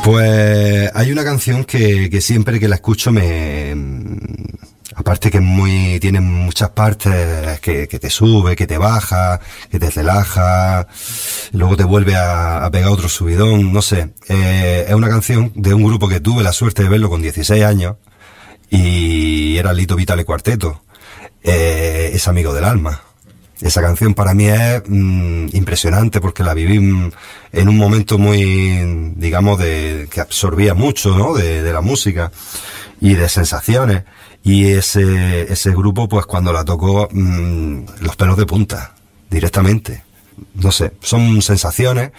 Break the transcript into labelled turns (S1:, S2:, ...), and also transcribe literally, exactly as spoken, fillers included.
S1: Pues hay una canción que, que siempre que la escucho me... Aparte que es muy, tiene muchas partes que, que te sube, que te baja, que te relaja, luego te vuelve a, a pegar otro subidón, no sé. Eh, es una canción de un grupo que tuve la suerte de verlo con dieciséis años y era Lito Vitale Cuarteto. Eh, es Amigo del Alma. Esa canción para mí es mmm, impresionante porque la viví en un momento muy, digamos, de que absorbía mucho, ¿no? De, de la música y de sensaciones. Y ese, ese grupo, pues cuando la tocó, mmm, los pelos de punta, directamente. No sé, son sensaciones